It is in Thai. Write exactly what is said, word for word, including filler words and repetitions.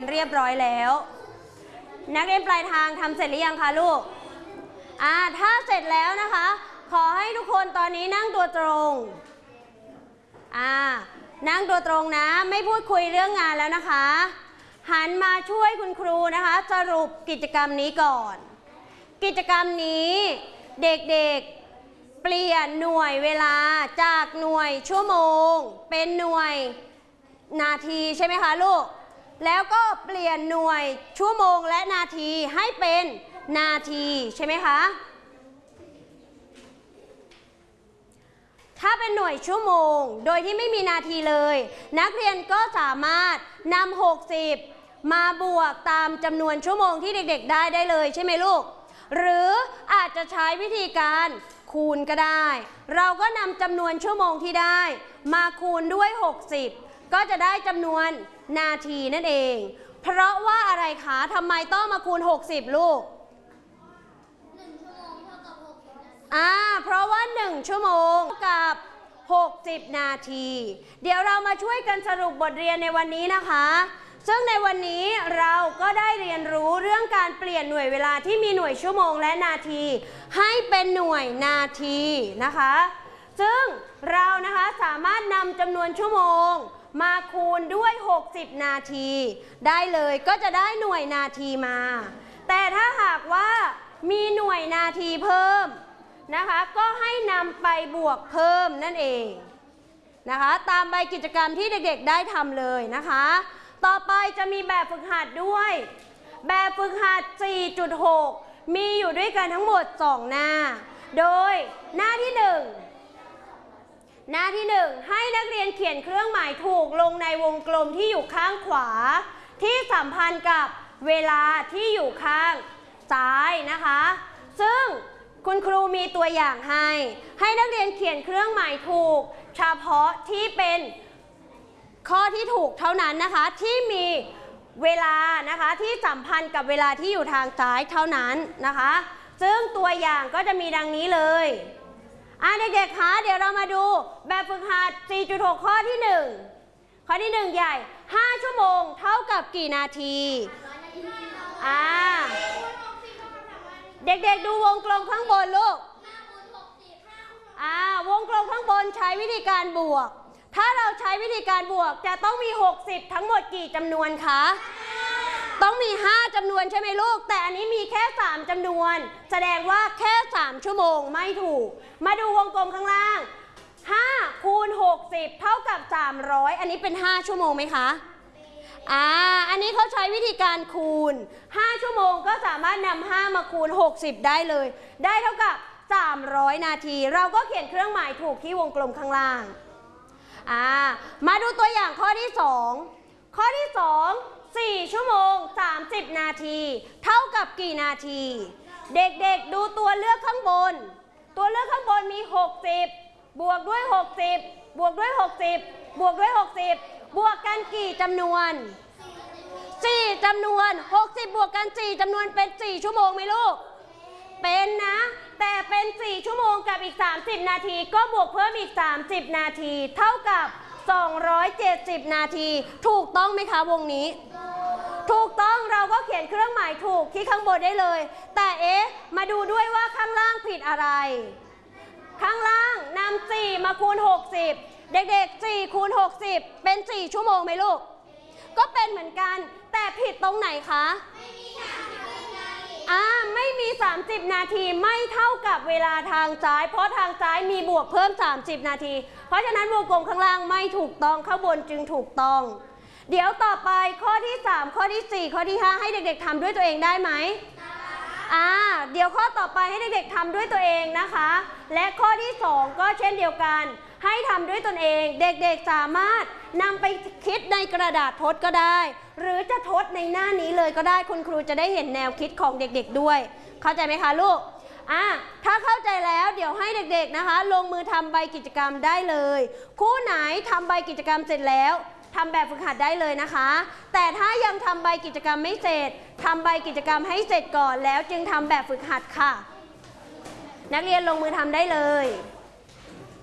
เรียบร้อยแล้วนักเรียนปลายทางทำเสร็จหรือยังคะลูกอ่าถ้าเสร็จแล้วนะคะขอให้ทุกคนตอนนี้นั่งตัวตรงอ่านั่งตัวตรงนะไม่พูดคุยเรื่องงานแล้วนะคะหันมาช่วยคุณครูนะคะสรุปกิจกรรมนี้ก่อนกิจกรรมนี้เด็กๆเปลี่ยนหน่วยเวลาจากหน่วยชั่วโมงเป็นหน่วยนาทีใช่ไหมคะลูกแล้วก็เปลี่ยนหน่วยชั่วโมงและนาทีให้เป็นนาทีใช่ไหมคะถ้าเป็นหน่วยชั่วโมงโดยที่ไม่มีนาทีเลยนักเรียนก็สามารถนำหกสิบมาบวกตามจำนวนชั่วโมงที่เด็กๆได้ได้เลยใช่ไหมลูกหรืออาจจะใช้วิธีการคูณก็ได้เราก็นำจำนวนชั่วโมงที่ได้มาคูณด้วยหกสิบก็จะได้จำนวนนาทีนั่นเองเพราะว่าอะไรคะทำไมต้องมาคูณหกสิบลูกอ่าเพราะว่าหนึ่งชั่วโมงกับหกสิบนาทีเดี๋ยวเรามาช่วยกันสรุปบทเรียนในวันนี้นะคะซึ่งในวันนี้เราก็ได้เรียนรู้เรื่องการเปลี่ยนหน่วยเวลาที่มีหน่วยชั่วโมงและนาทีให้เป็นหน่วยนาทีนะคะซึ่งเรานะคะสามารถนำจำนวนชั่วโมงมาคูณด้วยหกสิบนาทีได้เลยก็จะได้หน่วยนาทีมาแต่ถ้าหากว่ามีหน่วยนาทีเพิ่มนะคะก็ให้นำไปบวกเพิ่มนั่นเองนะคะตามใบกิจกรรมที่เด็กๆได้ทำเลยนะคะต่อไปจะมีแบบฝึกหัดด้วยแบบฝึกหัด สี่จุดหก มีอยู่ด้วยกันทั้งหมดสองหน้าโดยหน้าที่หนึ่งหน้าที่หนึ่งให้นักเรียนเขียนเครื่องหมายถูกลงในวงกลมที่อยู่ข้างขวาที่สัมพันธ์กับเวลาที่อยู่ข้างซ้ายนะคะซึ่งคุณครูมีตัวอย่างให้ให้นักเรียนเขียนเครื่องหมายถูกเฉพาะที่เป็นข้อที่ถูกเท่านั้นนะคะที่มีเวลานะคะที่สัมพันธ์กับเวลาที่อยู่ทางซ้ายเท่านั้นนะคะซึ่งตัวอย่างก็จะมีดังนี้เลยอ่ะเด็กๆคะเดี๋ยวเรามาดูแบบฝึกหัด สี่จุดหก ข้อที่หนึ่งข้อที่หนึ่งใหญ่ห้าชั่วโมงเท่ากับกี่นาทีอ่าเด็กๆดูวงกลมข้างบนลูกอ่าวงกลมข้างบนใช้วิธีการบวกถ้าเราใช้วิธีการบวกจะต้องมีหกสิบทั้งหมดกี่จำนวนคะต้องมีห้าจำนวนใช่ไหมลูกแต่อันนี้มีแค่สามจำนวนแสดงว่าแค่สามชั่วโมงไม่ถูกมาดูวงกลมข้างล่างห้าคูณหกสิบเท่ากับสามร้อยอันนี้เป็นห้าชั่วโมงไหมคะอ่าอันนี้เขาใช้วิธีการคูณห้าชั่วโมงก็สามารถนำห้ามาคูณหกสิบได้เลยได้เท่ากับสามร้อยนาทีเราก็เขียนเครื่องหมายถูกที่วงกลมข้างล่างอ่ามาดูตัวอย่างข้อที่สองข้อที่สอง สี่ชั่วโมงสามสิบนาทีเท่ากับกี่นาทีเด็กๆดูตัวเลือกข้างบนตัวเลือกข้างบนมีหกสิบบวกด้วยหกสิบบวกด้วยหกสิบบวกด้วยหกสิบบวกกันกี่จำนวนสี่จำนวนหกสิบบวกกันสี่จำนวนเป็นสี่ชั่วโมงไหมลูกเป็นนะแต่เป็นสี่ชั่วโมงกับอีกสามสิบนาทีก็บวกเพิ่มอีกสามสิบนาทีเท่ากับสองร้อยเจ็ดสิบนาทีถูกต้องไหมคะวงนี้ถูกต้องเราก็เขียนเครื่องหมายถูกที่ข้างบนได้เลยแต่เอ๊ะมาดูด้วยว่าข้างล่างผิดอะไรข้างล่างนำสี่มาคูณหกสิบเด็กๆสี่คูณหกสิบเป็นสี่ชั่วโมงไหมลูกก็เป็นเหมือนกันแต่ผิดตรงไหนคะอ่าไม่มีสามสิบนาทีไม่เท่ากับเวลาทางซ้ายเพราะทางซ้ายมีบวกเพิ่มสามสิบนาทีเพราะฉะนั้นวงกลมข้างล่างไม่ถูกต้องข้างบนจึงถูกต้องเดี๋ยวต่อไปข้อที่สามข้อที่สี่ข้อที่ห้าให้เด็กๆทำด้วยตัวเองได้ไหมอ่าเดี๋ยวข้อต่อไปให้เด็กๆทำด้วยตัวเองนะคะและข้อที่สองก็เช่นเดียวกันให้ทำด้วยตนเองเด็กๆสามารถนำไปคิดในกระดาษทดก็ได้หรือจะทดในหน้านี้เลยก็ได้คุณครูจะได้เห็นแนวคิดของเด็กๆด้วยเข้าใจไหมคะลูกอ่ะถ้าเข้าใจแล้วเดี๋ยวให้เด็กๆนะคะลงมือทำใบกิจกรรมได้เลยคู่ไหนทำใบกิจกรรมเสร็จแล้วทำแบบฝึกหัดได้เลยนะคะแต่ถ้ายังทำใบกิจกรรมไม่เสร็จทำใบกิจกรรมให้เสร็จก่อนแล้วจึงทำแบบฝึกหัดค่ะนักเรียนลงมือทำได้เลย